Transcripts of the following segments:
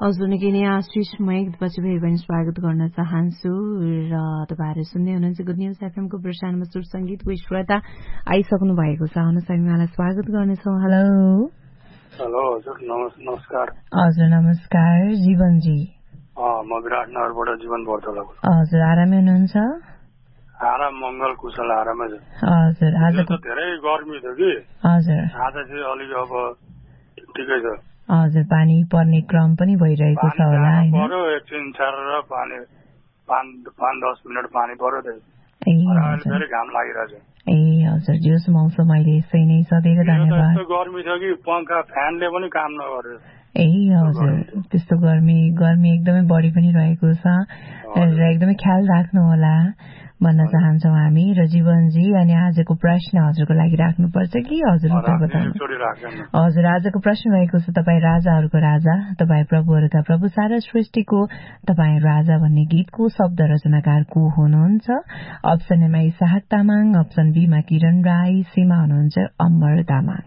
हजुर निकै नै आशिषमय गीतपछि फेरि पनि स्वागत गर्न चाहन्छु र तपाईँहरू सुन्दै हुनुहुन्छ गुड न्युज एफएमको प्रसारणमा सुर संगीतको श्रोता आइसक्नु भएको छ। आउनुहोस् हामी उहाँलाई स्वागत गर्नेछौँ। हेलो हेलो हजुर नमस्कार। हजुर नमस्कार जीवनजी। म विराटनगरबाट जीवन बर्दोला। हजुर आरामै हुनुहुन्छ? आराम मङ्गल कुशल आरामै छ। हजुर आज त धेरै गर्मी थियो कि हजुर आज चाहिँ अलिक अब ठिकै छ। हजुर पानी पर्ने क्रम पनि भइरहेको छ होला हैन? पर्यो एकछिन छारेर पानी 5-10 मिनेट पानी पर्यो त्यही। फेरि घाम लागिरहेछ। ए हजुर जोस मौसम अहिले यसै नै छ। धेरै धन्यवाद। यस्तो गर्मी छ कि पंखा फ्यानले पनि काम नगर्यो। ए हजुर त्यस्तो गर्मी एकदमै बढी पनि रहेको छ र एकदमै ख्याल राख्नु होला भन्न चाहन्छौँ हामी। र जीवनजी अनि आजको प्रश्न हजुरको लागि राख्नुपर्छ कि हजुर उत्तर बताउनु? हजुर आजको प्रश्न रहेको छ तपाईँ राजाहरूको राजा, तपाईँ प्रभुहरूका प्रभु, सारा सृष्टिको तपाईँ राजा भन्ने गीतको शब्द रचनाकार को हुनुहुन्छ? अप्सन एमा इसाहक तामाङ, अप्सन बीमा किरण राई, सीमा हुनुहुन्छ अमर तामाङ।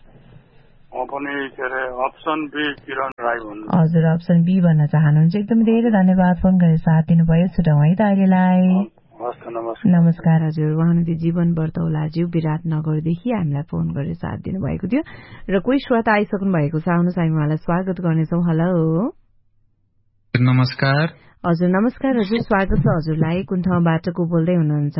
हजुर अप्सन बी भन्न चाहनुहुन्छ। एकदमै धेरै धन्यवाद फोन गरेर साथ दिनुभयो। छुटाउँ है त अहिलेलाई। नमस्कार हजुर। उहाँले जीवन बर्तौलाज्यू विराटनगरदेखि हामीलाई फोन गरेर साथ दिनुभएको थियो र कोही श्रोता आइसक्नु भएको छ। आउनुहोस् हामी उहाँलाई स्वागत गर्नेछौँ। हेलो नमस्कार। हजुर नमस्कार हजुर स्वागत छ हजुरलाई। कुन ठाउँबाट को बोल्दै हुनुहुन्छ?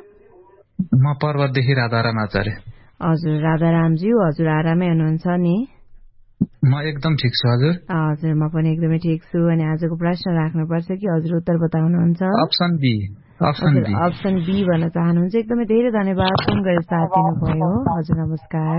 म पर्वतदेखि राधाराम आचार्य। हजुर राधारामज्यू हजुर आरामै हुनुहुन्छ नि? म एकदम ठिक छु हजुर। हजुर म पनि एकदमै ठिक छु। अनि आजको प्रश्न राख्नुपर्छ कि हजुर उत्तर बताउनुहुन्छ? अप्सन बी भन्न चाहनुहुन्छ। एकदमै धेरै धन्यवाद फोन गरेर साथ दिनुभयो। हजुर नमस्कार।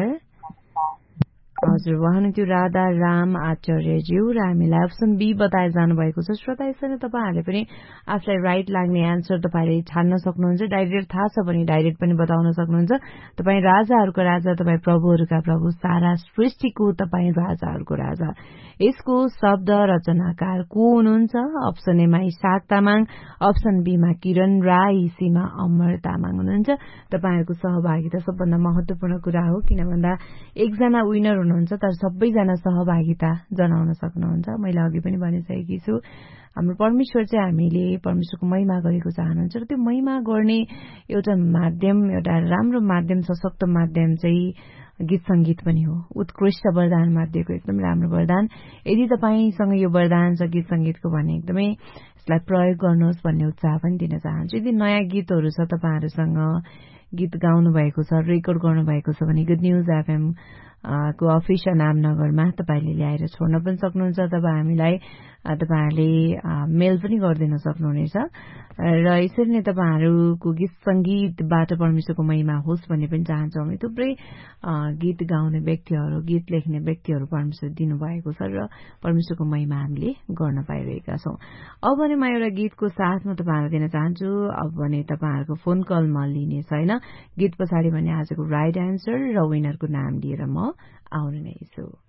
हजुर उहाँ त्यो राधा राम आचार्यज्यू र हामीलाई अप्सन बी बताएर जानुभएको छ। श्रोता यसरी तपाईँहरूले पनि आफूलाई राइट लाग्ने एन्सर तपाईँले छान्न सक्नुहुन्छ। डाइरेक्ट थाहा छ भने डाइरेक्ट पनि बताउन सक्नुहुन्छ। तपाईँ राजाहरूको राजा, तपाईँ प्रभुहरूका प्रभु, सारा सृष्टिको तपाईँ राजाहरूको राजा। यसको शब्द रचनाकार को हुनुहुन्छ? अप्सन एमा इसाहक तामाङ, अप्सन बीमा किरण राई, सीमा अमर तामाङ हुनुहुन्छ। तपाईँहरूको सहभागिता सबभन्दा महत्वपूर्ण कुरा हो, किन भन्दा एकजना विनर हुनुहुन्छ तर सबैजना सहभागिता जनाउन सक्नुहुन्छ। मैले अघि पनि भनिसकेकी छु हाम्रो परमेश्वर चाहिँ हामीले परमेश्वरको महिमा गरेको चाहनुहुन्छ र त्यो महिमा गर्ने एउटा माध्यम, एउटा राम्रो माध्यम, सशक्त माध्यम चाहिँ गीत संगीत पनि हो। उत्कृष्ट वरदान दिएको एकदम राम्रो वरदान। यदि तपाईसँग यो वरदान छ गीत संगीतको भने एकदमै यसलाई प्रयोग गर्नुहोस् भन्ने उत्साह पनि दिन चाहन्छु। यदि नयाँ गीतहरू छ तपाईहरूसँग, गीत गाउनु भएको छ, रेकर्ड गर्नु भएको छ भने गुड न्युज एफएम को अफिस नामनगरमा तपाईँले ल्याएर छोड्न पनि सक्नुहुन्छ। हामीलाई तपाईँहरूले मेल पनि गरिदिन सक्नुहुनेछ र यसरी नै तपाईँहरूको गीत संगीतबाट परमेश्वरको महिमा होस् भन्ने पनि चाहन्छौँ। हामी थुप्रै गीत गाउने व्यक्तिहरू, गीत लेख्ने व्यक्तिहरू परमेश्वर दिनुभएको छ र परमेश्वरको महिमा हामीले गर्न पाइरहेका छौँ। अब भने म एउटा गीतको साथमा तपाईँहरूलाई दिन चाहन्छु। अब भने तपाईँहरूको फोन कल म लिने छैन। गीत पछाडि भने आजको राइट एन्सर र विनरको नाम लिएर म आउने नै छु।